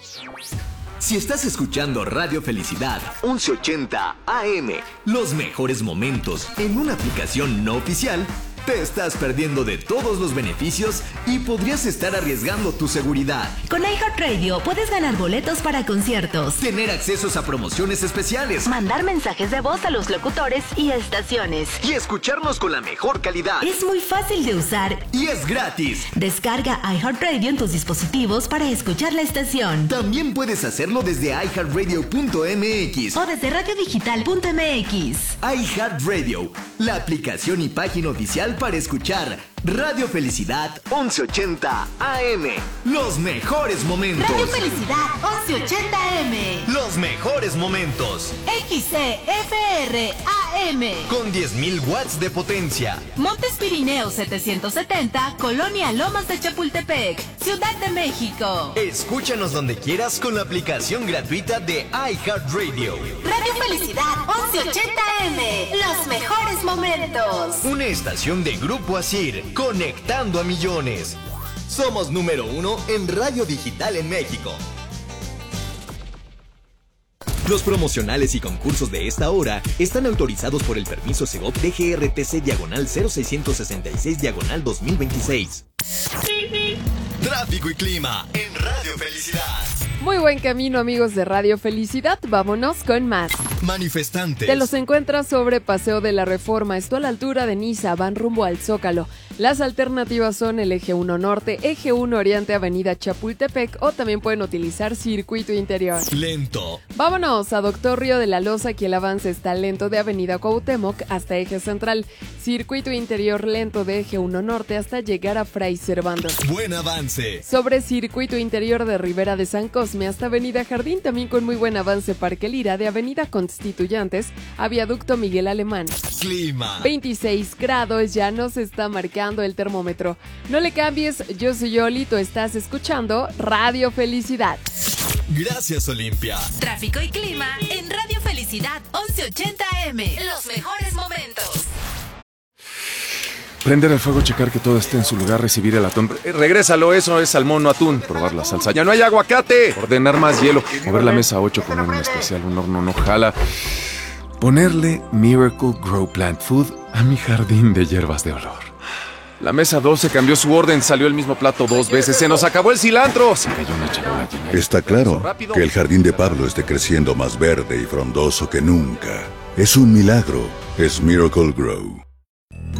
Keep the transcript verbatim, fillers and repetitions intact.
Si estás escuchando Radio Felicidad once ochenta A M, los mejores momentos en una aplicación no oficial, te estás perdiendo de todos los beneficios y podrías estar arriesgando tu seguridad. Con iHeartRadio puedes ganar boletos para conciertos, tener accesos a promociones especiales, mandar mensajes de voz a los locutores y estaciones, y escucharnos con la mejor calidad. Es muy fácil de usar y es gratis. Descarga iHeartRadio en tus dispositivos para escuchar la estación. También puedes hacerlo desde i heart radio punto m x o desde radio digital punto m x. iHeartRadio, la aplicación y página oficial para escuchar Radio Felicidad once ochenta A M. Los mejores momentos. Radio Felicidad once ochenta A M. Los mejores momentos. X C F R A M. Con diez mil watts de potencia. Montes Pirineos setecientos setenta, Colonia Lomas de Chapultepec, Ciudad de México. Escúchanos donde quieras con la aplicación gratuita de iHeartRadio. Radio Felicidad once ochenta A M. Los mejores momentos. Una estación de Grupo Asir, conectando a millones. Somos número uno en radio digital en México. Los promocionales y concursos de esta hora están autorizados por el permiso Segov D G R T C diagonal cero seiscientos sesenta y seis diagonal dos mil veintiséis. Tráfico y clima en Radio Felicidad. Muy buen camino, amigos de Radio Felicidad. Vámonos con más. Manifestantes. Te los encuentras sobre Paseo de la Reforma. Esto a la altura de Niza, van rumbo al Zócalo. Las alternativas son el Eje uno Norte, Eje uno Oriente, Avenida Chapultepec, o también pueden utilizar Circuito Interior. Lento. Vámonos a Doctor Río de la Loza, aquí el avance está lento de Avenida Cuauhtémoc hasta Eje Central. Circuito Interior lento de Eje uno Norte hasta llegar a Fray Servando. Buen avance. Sobre Circuito Interior de Rivera de San Cosme hasta Avenida Jardín, también con muy buen avance Parque Lira de Avenida Constituyentes a Viaducto Miguel Alemán. Clima. veintiséis grados, ya nos está marcando el termómetro. No le cambies, yo soy Yoli, tú estás escuchando Radio Felicidad. Gracias, Olimpia. Tráfico y clima en Radio Felicidad once ochenta A M. Los mejores momentos. Prender el fuego, checar que todo esté en su lugar, recibir el atún. Eh, regrésalo, eso es salmón, no atún. Probar la salsa. ¡Ya no hay aguacate! Ordenar más hielo. Mover la mesa ocho con un especial, un horno no jala. Ponerle Miracle Grow Plant Food a mi jardín de hierbas de olor. La mesa doce cambió su orden, salió el mismo plato dos veces. ¡Se nos acabó el cilantro! Se cayó una charola llena de... Está claro que el jardín de Pablo esté creciendo más verde y frondoso que nunca. Es un milagro. Es Miracle Grow.